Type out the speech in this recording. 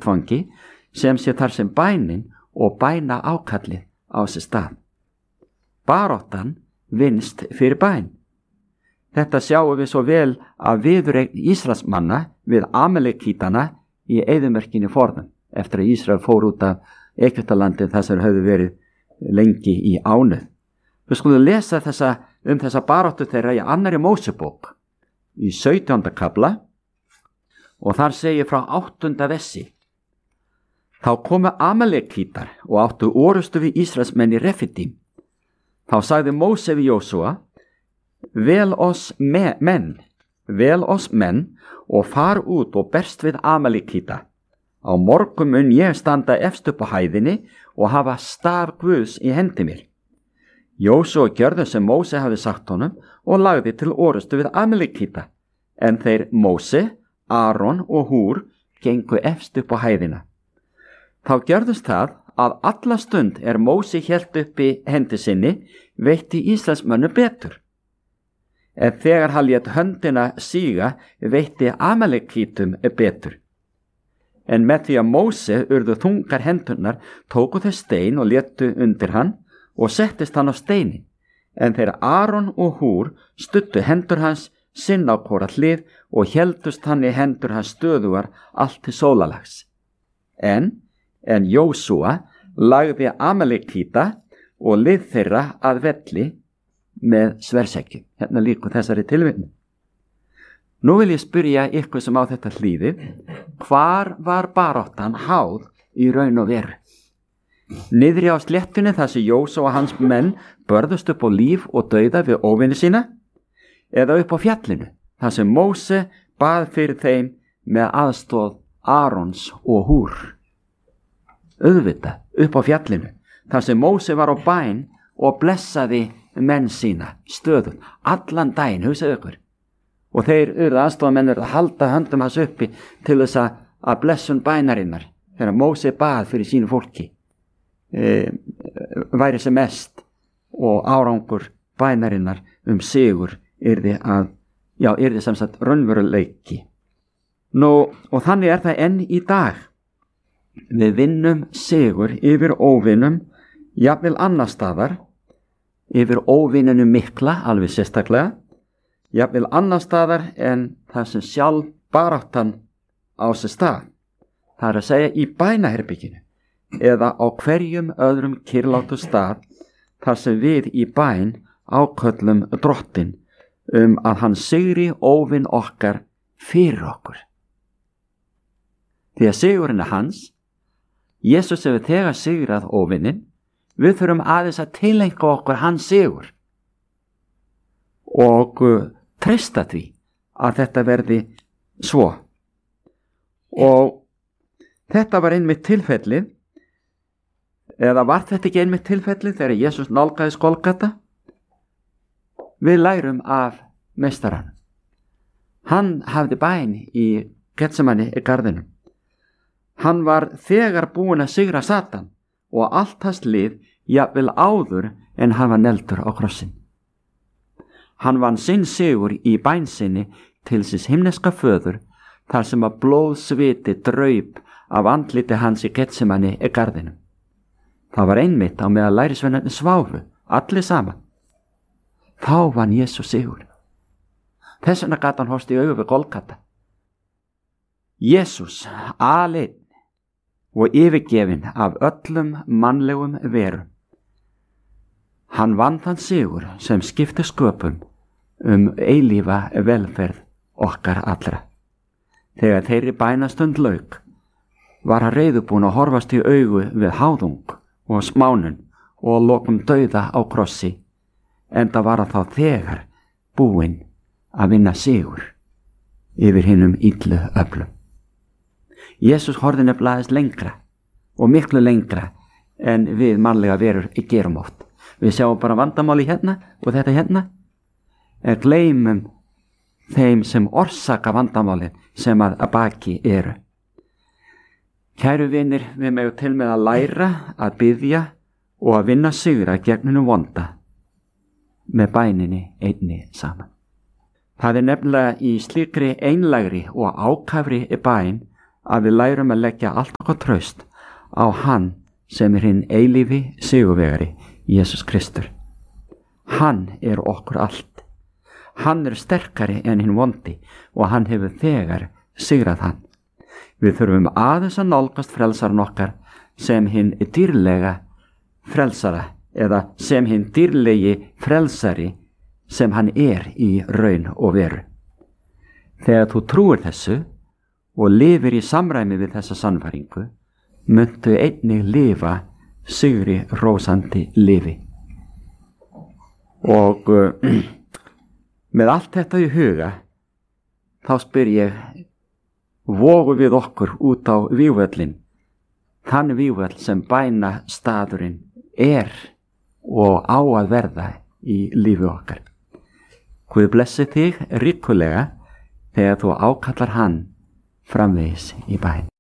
vettvangi sem sé þar sem bænin og bæna ákallið á sér stað. Baráttan vinnst fyrir bæn. Þetta sjáum við svo vel af viðureign Ísraelsmanna við Amalekítana í eyðimörkinni forðum eftir að Ísrael fór út af Egyptalandi þar sem höfðu verið lengi í ánauð. Við skulum lesa þessa baráttu þeirra í 2. Mósebók í 17. kafla og þar segir frá 8. versi. Þá komu Amalekítar og áttu orustu við Ísraelsmenn í Refidim. Þá sagði Móse við Jósúa: vel oss menn og far út og berst við Amalekíta. Á morgun mun ég standa efst upp á hæðinni og hafa staf Guðs í hendi mér. Jósúa gjörði sem Móse hafði sagt honum og lagði til orustu við Amalekíta, en þeir Móse, Aron og Húr gengu efst upp á hæðina. Þá gjörðist það að alla stund Móse hélt uppi hendi sinni veitti Ísraelsmönnum betur. En þegar hann lét höndina síga veitti Amalekítum betur. En með því að Móse urðu þungar hendurnar tóku þeir stein og létu undir hann og settist hann á steinin, en þegar Aron og Húr studdu hendur hans sinn á hvora hlið og héldust hann í hendur hans stöðugar allt til sólalags. En Jósúa lagði Amalekíta og lið þeirra að velli með sverðsekkjum. Hérna líkur þessari tilvitnun. Nú vil ég spyrja ykkur sem á þetta hlýðið, hvar var baráttan háð í raun og veru? Niðri á sléttunni þar sem Jósúa og hans menn börðust upp á líf og dauða við óvini sína, eða upp á fjallinu þar sem Móse bað fyrir þeim með aðstoð Arons og Húr? Auðvitað upp á fjallinu þar sem Móse var á bæn og blessaði menn sína stöðum allan daginn, hugsaðu ykkur. Og þeir urðu aðstofamennir að halda höndum hans uppi til þess að blessun bænarinnar þegar Móse bað fyrir sínu fólki væri sem mest og árangur bænarinnar sigur yrði sem sagt raunveruleiki. Nú, og þannig það enn í dag. Við vinnum sigur yfir óvinum, jafnvel annar staðar, yfir óvinunum mikla, alveg sérstaklega, jafnvel annar staðar en það sem sjálf baráttan á sér stað. Það að segja í bænaherbygginu eða á hverjum öðrum kyrlátu stað þar sem við í bæn áköllum Drottinn að hann sigri óvin okkar fyrir okkur. Því að sigurinn hans, Jesús hefur þegar sigrað óvinnin, við þurfum aðeins að tileinka okkur hans sigur og treysta því að þetta verði svo. Og þetta var einmitt tilfellið, eða var þetta ekki einmitt tilfellið þegar Jesús nálgaðist Golgata? Við lærum af meistaranum. Hann hafði bæn í Getsemani í garðinum. Hann var þegar búinn að sigra Satan og allt hans lið jafnvel áður en hann var negldur á krossin. Hann vann sinn sigur í bæn sinni til síns himneska föður þar sem að blóðsviti draup af andliti hans í Getsemani í garðinum. Það var einmitt á meðan lærisveinarnir sváfu, allir saman. Þá vann Jesús sigur. Þess vegna gat hann horfst í augu við Golgata. Jesús, aleinn og yfirgefinn af öllum mannlegum verum. Hann vann þann sigur sem skipti sköpum eilífa velferð okkar allra. Þegar þeirri bænastund lauk, var hann reiðubúinn að horfast í augu við háðung og smánun og lokum dauða á krossi, enda var hann þá þegar búinn að vinna sigur yfir hinum illu öflum. Jesús horfði nefnilega lengra og miklu lengra en við mannlega verur gerum oft. Við sjáum bara vandamáli hérna og þetta hérna, en gleymum þeim sem orsaka vandamálin sem að baki eru. Kæru vinir, við megum til með að læra að biðja og að vinna sigra gegn hinum vonda með bæninni einni saman. Það nefnilega í slíkri einlægri og ákafri bæn að við lærum að leggja allt okkar traust á hann sem hinn eilífi sigurvegari, Jesús Kristur. Hann okkur allt. Hann sterkari en hinn vondi og hann hefur þegar sigrað hann. Við þurfum aðeins að nálgast frelsaran okkar sem hinn dýrlega frelsara eða sem hinn dýrlegi frelsari sem hann í raun og veru. Þegar þú trúir þessu og lifir í samræmi við þessa sannfæringu, muntu einnig lifa sigri rósandi lifi. Og með allt þetta í huga, þá spyr ég, vogum við okkur út á vígvöllin, þann vígvöll sem bæna staðurinn og á að verða í lífi okkar. Guð blessi þig ríkulega þegar þú ákallar hann framvegis í bæn.